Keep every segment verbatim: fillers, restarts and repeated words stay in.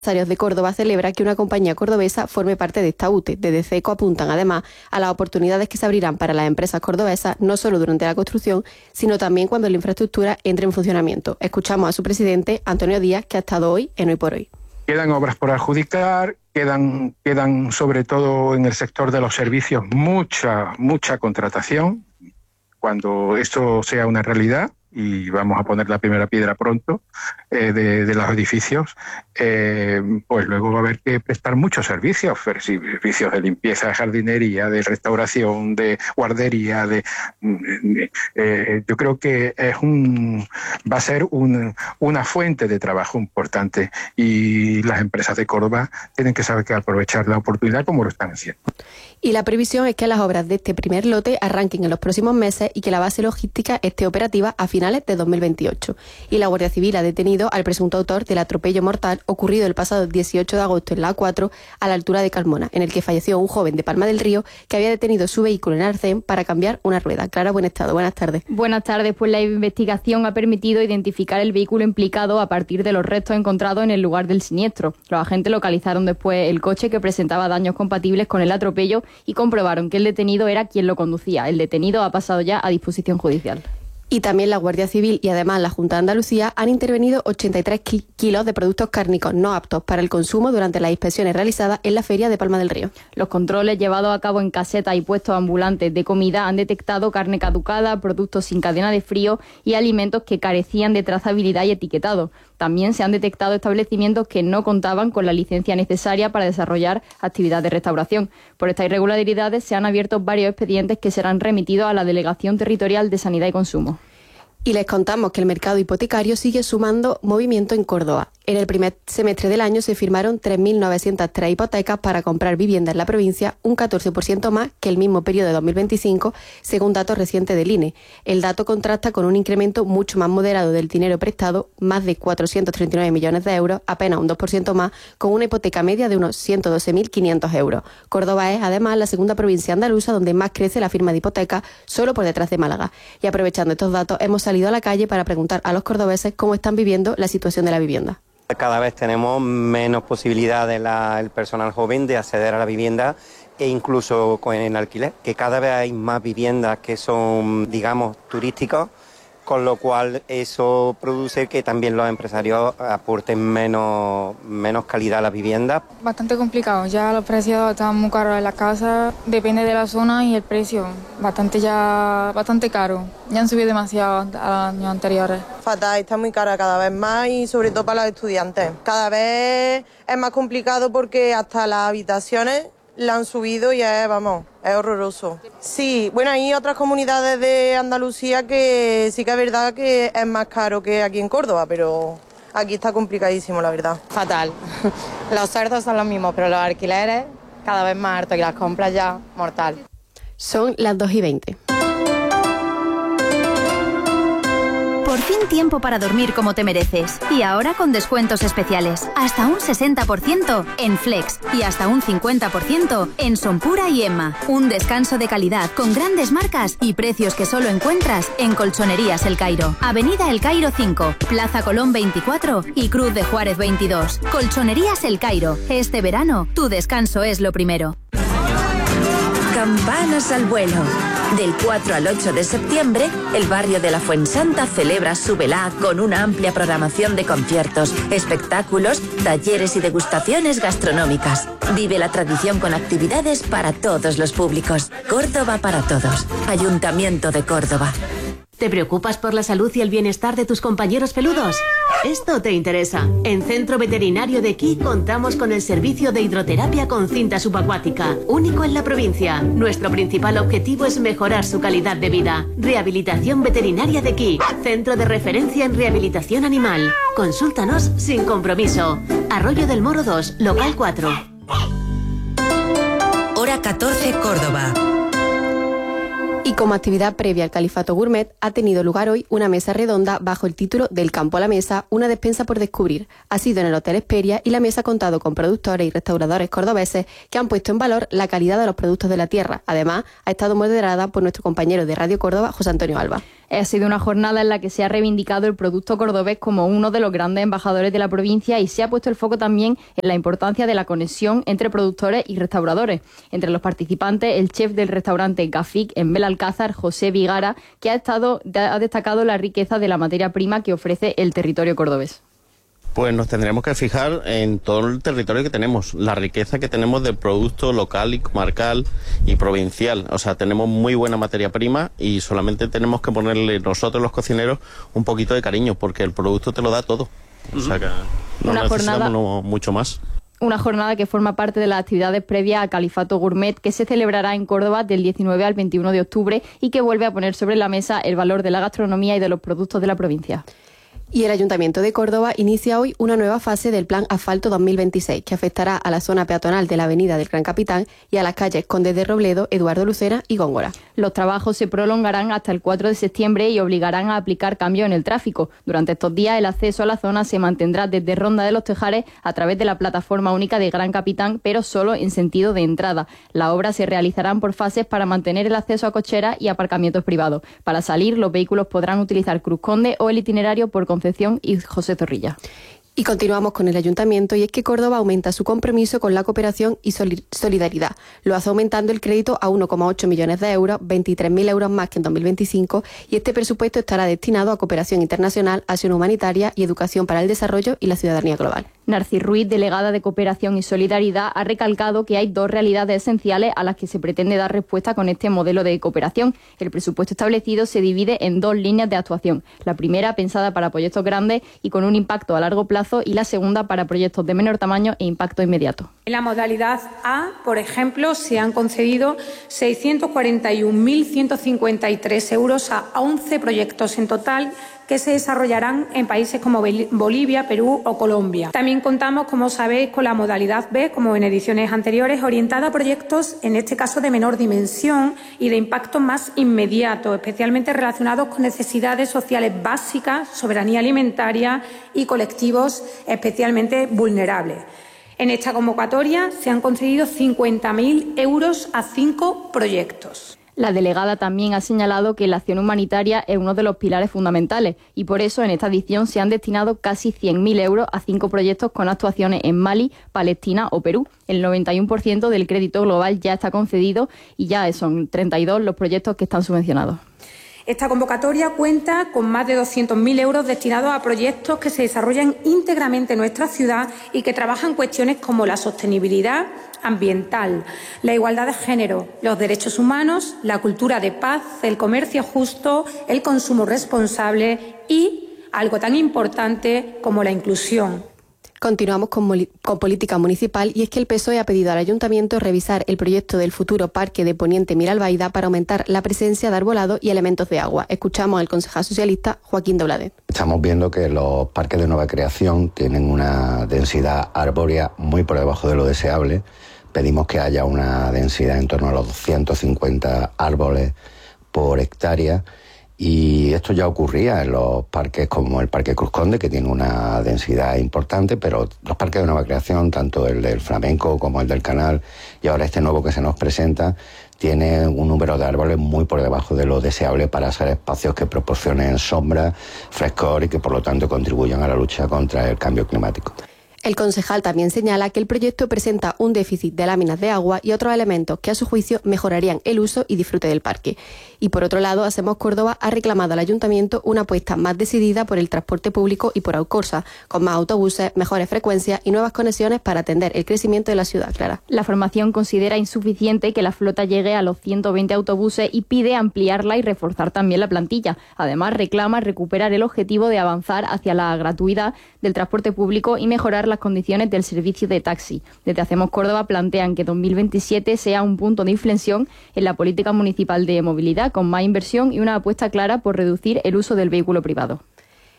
Empresarios de Córdoba celebra que una compañía cordobesa forme parte de esta U T E. Desde CECO apuntan además a las oportunidades que se abrirán para las empresas cordobesas, no solo durante la construcción, sino también cuando la infraestructura entre en funcionamiento. Escuchamos a su presidente, Antonio Díaz, que ha estado hoy en Hoy por Hoy. Quedan obras por adjudicar, quedan, quedan sobre todo en el sector de los servicios mucha, mucha contratación. Cuando esto sea una realidad, y vamos a poner la primera piedra pronto, eh, de, de los edificios, eh, pues luego va a haber que prestar muchos servicios, servicios de limpieza, de jardinería, de restauración, de guardería, de, de eh, yo creo que es un va a ser un, una fuente de trabajo importante, y las empresas de Córdoba tienen que saber que aprovechar la oportunidad como lo están haciendo. Y la previsión es que las obras de este primer lote arranquen en los próximos meses y que la base logística esté operativa a finales de dos mil veintiocho. Y la Guardia Civil ha detenido al presunto autor del atropello mortal ocurrido el pasado dieciocho de agosto en la A cuatro a la altura de Carmona, en el que falleció un joven de Palma del Río que había detenido su vehículo en Arcén para cambiar una rueda. Clara, buen estado. Buenas tardes. Buenas tardes. Pues la investigación ha permitido identificar el vehículo implicado a partir de los restos encontrados en el lugar del siniestro. Los agentes localizaron después el coche, que presentaba daños compatibles con el atropello, y comprobaron que el detenido era quien lo conducía. El detenido ha pasado ya a disposición judicial. Y también la Guardia Civil y además la Junta de Andalucía han intervenido ochenta y tres kilos de productos cárnicos no aptos para el consumo durante las inspecciones realizadas en la feria de Palma del Río. Los controles llevados a cabo en casetas y puestos ambulantes de comida han detectado carne caducada, productos sin cadena de frío y alimentos que carecían de trazabilidad y etiquetado. También se han detectado establecimientos que no contaban con la licencia necesaria para desarrollar actividades de restauración. Por estas irregularidades se han abierto varios expedientes que serán remitidos a la Delegación Territorial de Sanidad y Consumo. Y les contamos que el mercado hipotecario sigue sumando movimiento en Córdoba. En el primer semestre del año se firmaron tres mil novecientas tres hipotecas para comprar vivienda en la provincia, un catorce por ciento más que el mismo periodo de dos mil veinticinco, según datos recientes del I N E. El dato contrasta con un incremento mucho más moderado del dinero prestado, más de cuatrocientos treinta y nueve millones de euros, apenas un dos por ciento más, con una hipoteca media de unos ciento doce mil quinientos euros. Córdoba es, además, la segunda provincia andaluza donde más crece la firma de hipotecas, solo por detrás de Málaga. Y aprovechando estos datos, hemos salido a la calle para preguntar a los cordobeses cómo están viviendo la situación de la vivienda. Cada vez tenemos menos posibilidades el personal joven de acceder a la vivienda, e incluso con el alquiler, que cada vez hay más viviendas que son, digamos, turísticas, con lo cual eso produce que también los empresarios aporten menos, menos calidad a las viviendas. Bastante complicado, ya los precios están muy caros en la casa, depende de la zona y el precio, bastante ya bastante caro, ya han subido demasiado a años anteriores. Fatal, está muy cara cada vez más, y sobre todo para los estudiantes. Cada vez es más complicado porque hasta las habitaciones la han subido y es, vamos, es horroroso. Sí, bueno, hay otras comunidades de Andalucía que sí que es verdad que es más caro que aquí en Córdoba, pero aquí está complicadísimo, la verdad. Fatal. Los sueldos son los mismos, pero los alquileres cada vez más altos y las compras ya mortal. Son las dos y veinte. Por fin tiempo para dormir como te mereces. Y ahora con descuentos especiales. Hasta un sesenta por ciento en Flex y hasta un cincuenta por ciento en Sonpura y Emma. Un descanso de calidad con grandes marcas y precios que solo encuentras en Colchonerías El Cairo. Avenida El Cairo cinco, Plaza Colón veinticuatro y Cruz de Juárez veintidós. Colchonerías El Cairo. Este verano, tu descanso es lo primero. Campanas al vuelo. Del cuatro al ocho de septiembre, el barrio de la Fuensanta celebra su velá con una amplia programación de conciertos, espectáculos, talleres y degustaciones gastronómicas. Vive la tradición con actividades para todos los públicos. Córdoba para todos. Ayuntamiento de Córdoba. ¿Te preocupas por la salud y el bienestar de tus compañeros peludos? Esto te interesa. En Centro Veterinario de Aquí contamos con el servicio de hidroterapia con cinta subacuática, único en la provincia. Nuestro principal objetivo es mejorar su calidad de vida. Rehabilitación Veterinaria de Aquí, centro de referencia en rehabilitación animal. Consúltanos sin compromiso. Arroyo del Moro dos, local cuatro. Hora catorce, Córdoba. Y como actividad previa al Califato Gourmet, ha tenido lugar hoy una mesa redonda bajo el título Del campo a la mesa, una despensa por descubrir. Ha sido en el Hotel Hesperia y la mesa ha contado con productores y restauradores cordobeses que han puesto en valor la calidad de los productos de la tierra. Además, ha estado moderada por nuestro compañero de Radio Córdoba, José Antonio Alba. Ha sido una jornada en la que se ha reivindicado el producto cordobés como uno de los grandes embajadores de la provincia y se ha puesto el foco también en la importancia de la conexión entre productores y restauradores. Entre los participantes, el chef del restaurante Gafik en Belalcázar, José Vigara, que ha, estado, ha destacado la riqueza de la materia prima que ofrece el territorio cordobés. Pues nos tendremos que fijar en todo el territorio que tenemos, la riqueza que tenemos del producto local y comarcal y provincial. O sea, tenemos muy buena materia prima y solamente tenemos que ponerle nosotros los cocineros un poquito de cariño porque el producto te lo da todo. O sea que no Una necesitamos jornada... no, mucho más. Una jornada que forma parte de las actividades previas al Califato Gourmet, que se celebrará en Córdoba del diecinueve al veintiuno de octubre y que vuelve a poner sobre la mesa el valor de la gastronomía y de los productos de la provincia. Y el Ayuntamiento de Córdoba inicia hoy una nueva fase del Plan Asfalto dos mil veintiséis, que afectará a la zona peatonal de la Avenida del Gran Capitán y a las calles Conde de Robledo, Eduardo Lucera y Góngora. Los trabajos se prolongarán hasta el cuatro de septiembre y obligarán a aplicar cambios en el tráfico. Durante estos días, el acceso a la zona se mantendrá desde Ronda de los Tejares a través de la plataforma única de Gran Capitán, pero solo en sentido de entrada. Las obras se realizarán por fases para mantener el acceso a cocheras y aparcamientos privados. Para salir, los vehículos podrán utilizar Cruz Conde o el itinerario por Concepción y José Zorrilla. Y continuamos con el Ayuntamiento, y es que Córdoba aumenta su compromiso con la cooperación y solidaridad. Lo hace aumentando el crédito a uno coma ocho millones de euros, veintitrés mil euros más que en dos mil veinticinco, y este presupuesto estará destinado a cooperación internacional, acción humanitaria y educación para el desarrollo y la ciudadanía global. Narcis Ruiz, delegada de Cooperación y Solidaridad, ha recalcado que hay dos realidades esenciales a las que se pretende dar respuesta con este modelo de cooperación. El presupuesto establecido se divide en dos líneas de actuación. La primera, pensada para proyectos grandes y con un impacto a largo plazo, y la segunda para proyectos de menor tamaño e impacto inmediato. En la modalidad A, por ejemplo, se han concedido seiscientos cuarenta y un mil ciento cincuenta y tres euros a once proyectos en total que se desarrollarán en países como Bolivia, Perú o Colombia. También contamos, como sabéis, con la modalidad B, como en ediciones anteriores, orientada a proyectos, en este caso de menor dimensión y de impacto más inmediato, especialmente relacionados con necesidades sociales básicas, soberanía alimentaria y colectivos especialmente vulnerables. En esta convocatoria se han concedido cincuenta mil euros a cinco proyectos. La delegada también ha señalado que la acción humanitaria es uno de los pilares fundamentales y por eso en esta edición se han destinado casi cien mil euros a cinco proyectos con actuaciones en Mali, Palestina o Perú. El noventa y uno por ciento del crédito global ya está concedido y ya son treinta y dos los proyectos que están subvencionados. Esta convocatoria cuenta con más de doscientos mil euros destinados a proyectos que se desarrollan íntegramente en nuestra ciudad y que trabajan cuestiones como la sostenibilidad ambiental, la igualdad de género, los derechos humanos, la cultura de paz, el comercio justo, el consumo responsable y algo tan importante como la inclusión. Continuamos con, con política municipal, y es que el P S O E ha pedido al Ayuntamiento revisar el proyecto del futuro Parque de Poniente Miralbaida para aumentar la presencia de arbolado y elementos de agua. Escuchamos al concejal socialista Joaquín Dobladet. Estamos viendo que los parques de nueva creación tienen una densidad arbórea muy por debajo de lo deseable. Pedimos que haya una densidad en torno a los doscientos cincuenta árboles por hectárea. Y esto ya ocurría en los parques como el Parque Cruz Conde, que tiene una densidad importante, pero los parques de nueva creación, tanto el del Flamenco como el del Canal, y ahora este nuevo que se nos presenta, tiene un número de árboles muy por debajo de lo deseable para ser espacios que proporcionen sombra, frescor y que por lo tanto contribuyan a la lucha contra el cambio climático. El concejal también señala que el proyecto presenta un déficit de láminas de agua y otros elementos que a su juicio mejorarían el uso y disfrute del parque. Y por otro lado, Hacemos Córdoba ha reclamado al Ayuntamiento una apuesta más decidida por el transporte público y por Aucorsa, con más autobuses, mejores frecuencias y nuevas conexiones para atender el crecimiento de la ciudad, Clara. La formación considera insuficiente que la flota llegue a los ciento veinte autobuses y pide ampliarla y reforzar también la plantilla. Además, reclama recuperar el objetivo de avanzar hacia la gratuidad del transporte público y mejorar las condiciones del servicio de taxi. Desde Hacemos Córdoba plantean que dos mil veintisiete sea un punto de inflexión en la política municipal de movilidad, con más inversión y una apuesta clara por reducir el uso del vehículo privado.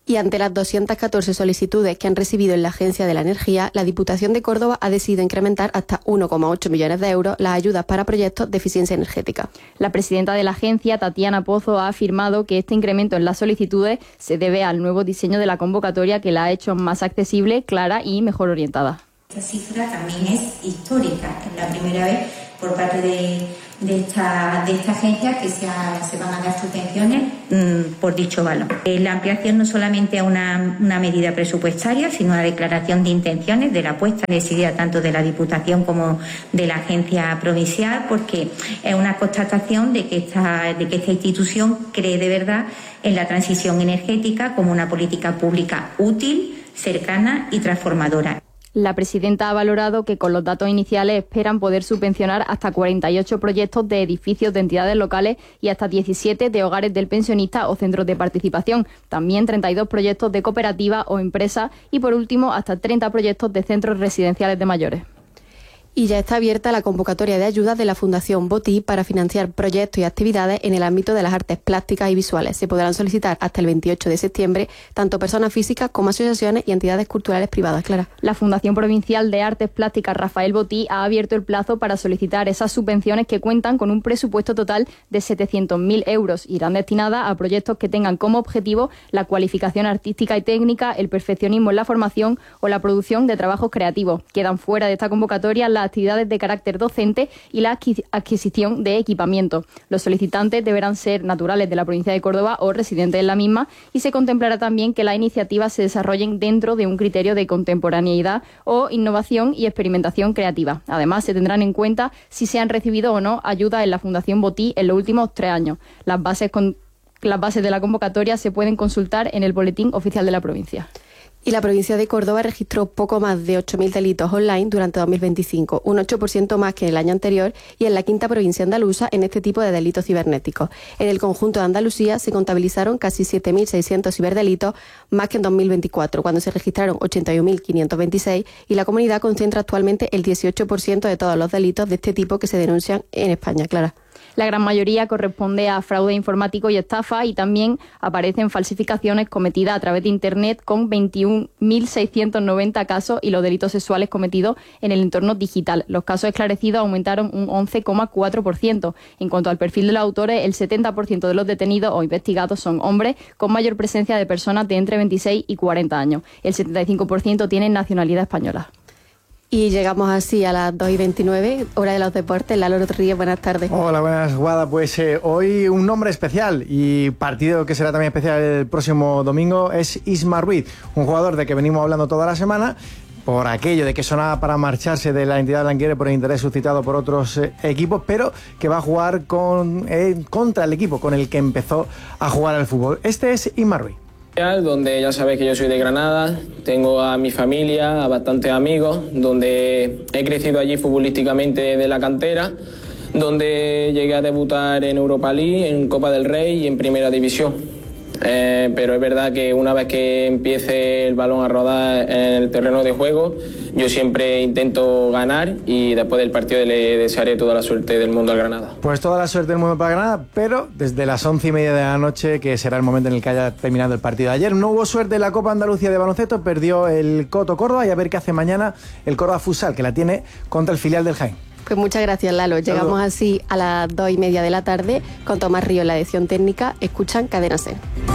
Y ante las doscientas catorce solicitudes que han recibido en la Agencia de la Energía, la Diputación de Córdoba ha decidido incrementar hasta uno coma ocho millones de euros las ayudas para proyectos de eficiencia energética. La presidenta de la agencia, Tatiana Pozo, ha afirmado que este incremento en las solicitudes se debe al nuevo diseño de la convocatoria que la ha hecho más accesible, clara y mejor orientada. Esta cifra también es histórica, es la primera vez por parte de, de, esta, de esta agencia que se, ha, se van a dar subvenciones mmm, por dicho valor. Eh, la ampliación no solamente a una, una medida presupuestaria, sino una declaración de intenciones de la apuesta decidida tanto de la Diputación como de la agencia provincial, porque es una constatación de que esta, de que esta institución cree de verdad en la transición energética como una política pública útil, cercana y transformadora. La presidenta ha valorado que con los datos iniciales esperan poder subvencionar hasta cuarenta y ocho proyectos de edificios de entidades locales y hasta diecisiete de hogares del pensionista o centros de participación. También treinta y dos proyectos de cooperativas o empresas y, por último, hasta treinta proyectos de centros residenciales de mayores. Y ya está abierta la convocatoria de ayudas de la Fundación Botí para financiar proyectos y actividades en el ámbito de las artes plásticas y visuales. Se podrán solicitar hasta el veintiocho de septiembre tanto personas físicas como asociaciones y entidades culturales privadas. Clara. La Fundación Provincial de Artes Plásticas Rafael Botí ha abierto el plazo para solicitar esas subvenciones que cuentan con un presupuesto total de setecientos mil euros. Irán destinadas a proyectos que tengan como objetivo la cualificación artística y técnica, el perfeccionismo en la formación o la producción de trabajos creativos. Quedan fuera de esta convocatoria las actividades de carácter docente y la adquisición de equipamiento. Los solicitantes deberán ser naturales de la provincia de Córdoba o residentes en la misma y se contemplará también que las iniciativas se desarrollen dentro de un criterio de contemporaneidad o innovación y experimentación creativa. Además, se tendrán en cuenta si se han recibido o no ayudas en la Fundación Botí en los últimos tres años. Las bases, con, las bases de la convocatoria se pueden consultar en el Boletín Oficial de la provincia. Y la provincia de Córdoba registró poco más de ocho mil delitos online durante dos mil veinticinco, un ocho por ciento más que en el año anterior y en la quinta provincia andaluza en este tipo de delitos cibernéticos. En el conjunto de Andalucía se contabilizaron casi siete mil seiscientos ciberdelitos, más que en dos mil veinticuatro, cuando se registraron ochenta y un mil quinientos veintiséis y la comunidad concentra actualmente el dieciocho por ciento de todos los delitos de este tipo que se denuncian en España. Clara. La gran mayoría corresponde a fraude informático y estafa y también aparecen falsificaciones cometidas a través de Internet con veintiún mil seiscientos noventa casos y los delitos sexuales cometidos en el entorno digital. Los casos esclarecidos aumentaron un once coma cuatro por ciento. En cuanto al perfil de los autores, el setenta por ciento de los detenidos o investigados son hombres con mayor presencia de personas de entre veintiséis y cuarenta años. El setenta y cinco por ciento tienen nacionalidad española. Y llegamos así a las dos y veintinueve, hora de los deportes. Lalo Rodríguez, buenas tardes. Hola, buenas, Guada. Pues eh, hoy un nombre especial y partido que será también especial el próximo domingo es Isma Ruiz, un jugador de que venimos hablando toda la semana por aquello de que sonaba para marcharse de la entidad blanquiere por el interés suscitado por otros eh, equipos, pero que va a jugar con, eh, contra el equipo con el que empezó a jugar al fútbol. Este es Isma Ruiz. Donde ya sabéis que yo soy de Granada, tengo a mi familia, a bastantes amigos, donde he crecido allí futbolísticamente de la cantera, donde llegué a debutar en Europa League, en Copa del Rey y en Primera División. Eh, pero es verdad que una vez que empiece el balón a rodar en el terreno de juego, yo siempre intento ganar y después del partido le desearé toda la suerte del mundo al Granada. Pues toda la suerte del mundo para Granada, pero desde las once y media de la noche, que será el momento en el que haya terminado el partido de ayer. No hubo suerte en la Copa Andalucía de baloncesto, perdió el Coto Córdoba y a ver qué hace mañana el Córdoba Futsal, que la tiene contra el filial del Jaén. Pues muchas gracias, Lalo. Llegamos Saludos. así a las dos y media de la tarde con Tomás Río en la edición técnica. Escuchan Cadena SER.